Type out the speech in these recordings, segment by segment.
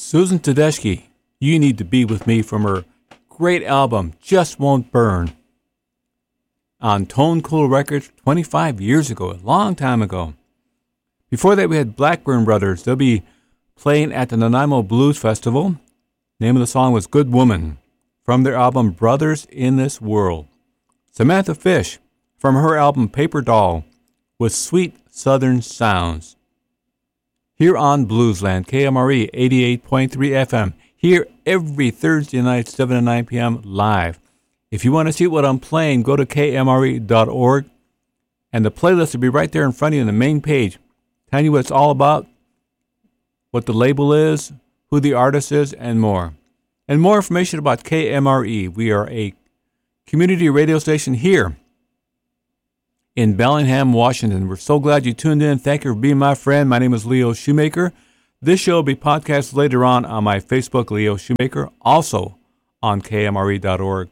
Susan Tedeschi, You Need to Be With Me from her great album, Just Won't Burn, on Tone Cool Records 25 years ago, a long time ago. Before that, we had Blackburn Brothers. They'll be playing at the Nanaimo Blues Festival. Name of the song was Good Woman, from their album Brothers in This World. Samantha Fish, from her album Paper Doll, with Sweet Southern Sounds. Here on Bluesland, KMRE 88.3 FM. Here every Thursday night, 7 to 9 p.m. live. If you want to see what I'm playing, go to kmre.org, and the playlist will be right there in front of you on the main page, telling you what it's all about, what the label is, who the artist is, and more. And more information about KMRE. We are a community radio station here in Bellingham, Washington. We're so glad you tuned in. Thank you for being my friend. My name is Leo Shoemaker. This show will be podcast later on my Facebook, Leo Shoemaker, also on KMRE.org.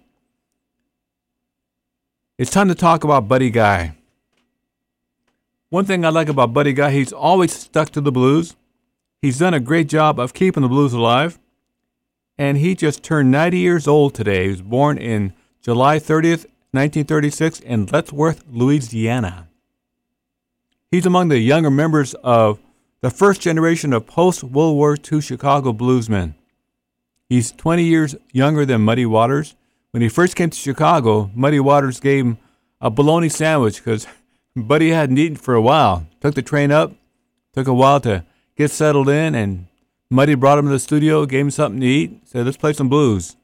It's time to talk about Buddy Guy. One thing I like about Buddy Guy, he's always stuck to the blues. He's done a great job of keeping the blues alive. And he just turned 90 years old today. He was born in July 30th, 1936 in Lettsworth, Louisiana. He's among the younger members of the first generation of post-World War II Chicago bluesmen. He's 20 years younger than Muddy Waters. When he first came to Chicago, Muddy Waters gave him a bologna sandwich because Buddy hadn't eaten for a while. Took the train up, took a while to get settled in, and Muddy brought him to the studio, gave him something to eat, said, let's play some blues.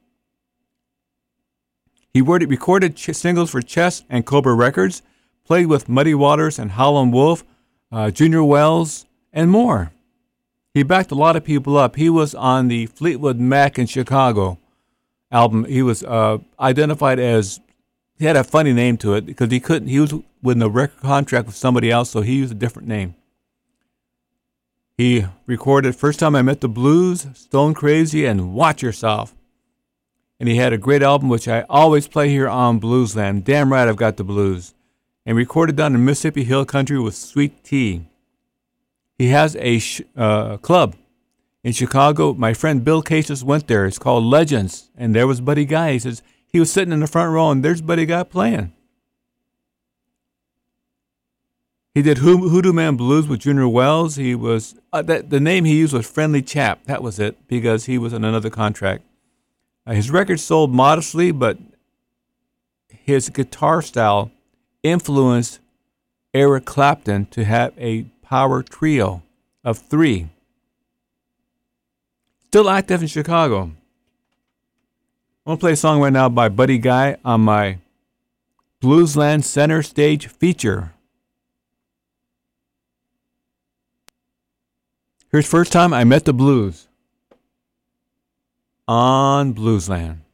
He recorded singles for Chess and Cobra Records, played with Muddy Waters and Howlin' Wolf, Junior Wells, and more. He backed a lot of people up. He was on the Fleetwood Mac in Chicago album. He was identified as, he had a funny name to it because he was with a record contract with somebody else, so he used a different name. He recorded First Time I Met the Blues, Stone Crazy, and Watch Yourself. And he had a great album, which I always play here on Bluesland, Damn Right I've Got the Blues. And recorded down in Mississippi Hill Country with Sweet Tea. He has a club in Chicago. My friend Bill Cases went there. It's called Legends. And there was Buddy Guy. He says he was sitting in the front row, and there's Buddy Guy playing. He did Hoodoo Man Blues with Junior Wells. He was the name he used was Friendly Chap. That was it, because he was on another contract. His records sold modestly, but his guitar style influenced Eric Clapton to have a power trio of three. Still active in Chicago. I'm going to play a song right now by Buddy Guy on my Bluesland Center Stage feature. Here's First Time I Met the Blues on Bluesland.